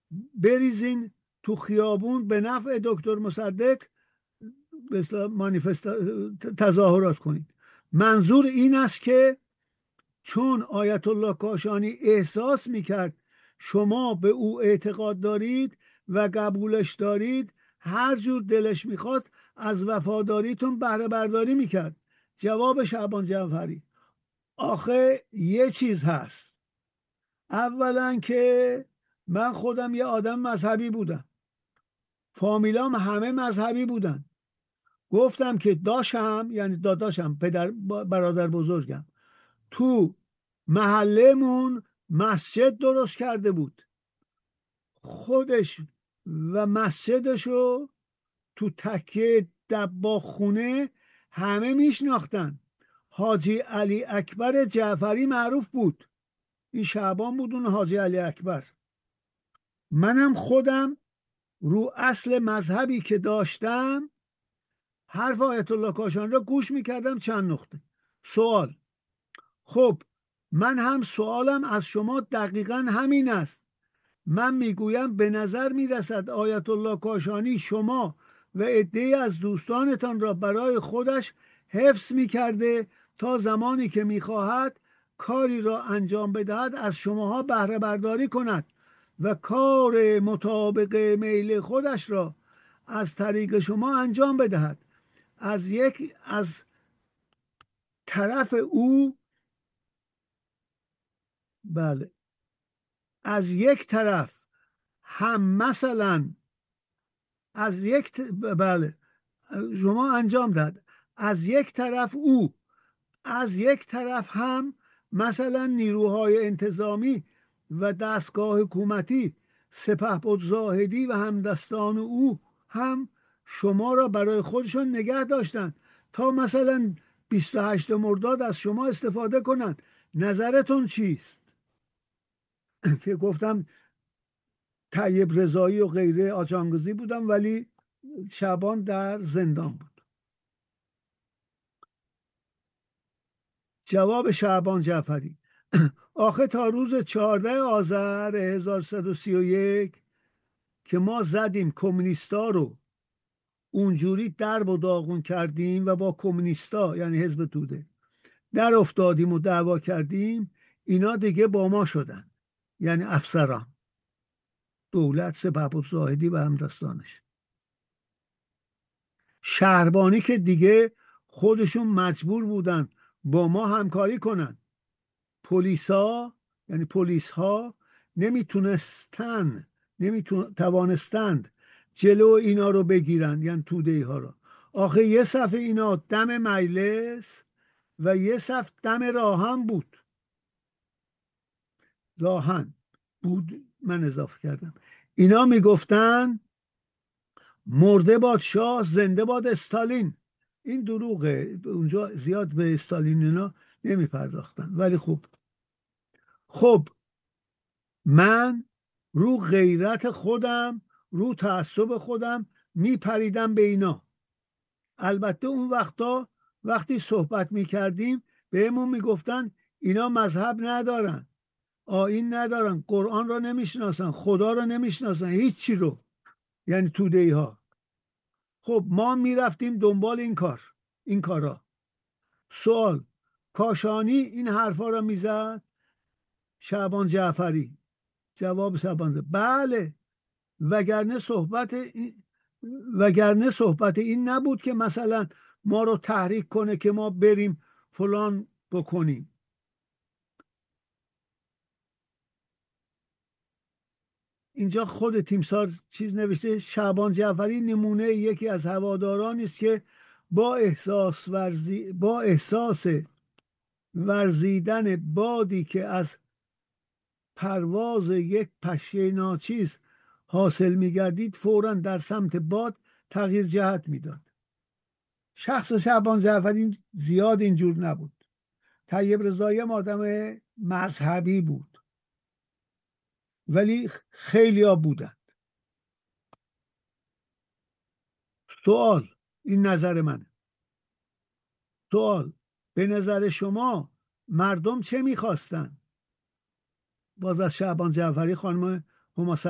بریزین تو خیابون به نفع دکتر مصدق به اصطلاح تظاهرات کنید. منظور این است که چون آیت الله کاشانی احساس میکرد شما به او اعتقاد دارید و قبولش دارید، هر جور دلش میخواد از وفاداریتون بهره برداری میکرد. جواب شعبان جعفری: آخه یه چیز هست، اولا که من خودم یه آدم مذهبی بودم، فامیلام همه مذهبی بودن. گفتم که داشم، یعنی داداشم، برادر بزرگم، تو محلهمون مسجد درست کرده بود. خودش و مسجدشو تو تکیه دباغ خونه همه میشناختن. حاجی علی اکبر جعفری معروف بود. این شعبان بود اون حاجی علی اکبر. منم خودم رو اصل مذهبی که داشتم حرف آیت الله کاشانی را گوش میکردم. چند نقطه سوال. خب من هم سوالم از شما دقیقا همین است. من میگویم به نظر میرسد آیت الله کاشانی شما و عده‌ای از دوستانتان را برای خودش حفظ میکرده تا زمانی که میخواهد کاری را انجام بدهد از شماها بهره برداری کند و کار مطابق میل خودش را از طریق شما انجام بدهد. از طرف او، بله، از یک طرف هم مثلا بله شما انجام داد، از یک طرف او، از یک طرف هم مثلا نیروهای انتظامی و دستگاه حکومتی، سپهبد زاهدی و همدستان او هم شما را برای خودشون نگه داشتن تا مثلا 28 مرداد از شما استفاده کنند. نظرتون چیست؟ که گفتم طیب رضایی و غیره آجانگزی بودم ولی شعبان در زندان بود. جواب شعبان جعفری: آخه تا روز 14 آذر 1131 که ما زدیم کمونیستا رو، اونجوری درب و داغون کردیم و با کمونیستا یعنی حزب توده در افتادیم و دعوا کردیم، اینا دیگه با ما شدن، یعنی افسران دولت، سپهبد زاهدی و همدستانش. شهربانی که دیگه خودشون مجبور بودن با ما همکاری کنن. یعنی پلیس ها توانستند جلو اینا رو بگیرن، یعنی توده ها رو. آخه یه صف اینا دم مجلس و یه صف دم راهن بود، من اضافه کردم. اینا میگفتن مرده باد شاه، زنده باد استالین. این دروغه، اونجا زیاد به استالین اینا نمی پرداختن. ولی خب من رو غیرت خودم، رو تعصب خودم می پریدم به اینا. البته اون وقتی صحبت می کردیم بهمون می گفتن اینا مذهب ندارن، آیین ندارن، قرآن را نمیشناسن، خدا را نمیشناسن، هیچی رو، یعنی توده‌ای ها. خب ما میرفتیم دنبال این کارا. سوال: کاشانی این حرفا را میزد؟ شعبان جعفری: جواب شعبان: بله، وگرنه صحبت این نبود که مثلا ما رو تحریک کنه که ما بریم فلان بکنیم. اینجا خود تیمسار چیز نوشته: شعبان جعفری نمونه یکی از هوادارانی است که با احساس ورزیدن بادی که از پرواز یک پشه ناچیز حاصل می‌گردید فوراً در سمت باد تغییر جهت میداد. شخص شعبان جعفری زیاد اینجور نبود. طیب رضایی هم آدم مذهبی بود ولی خیلی ها بودند. سوال: این نظر منه. سوال: به نظر شما مردم چه میخواستن؟ باز از شعبان جعفری خانم هما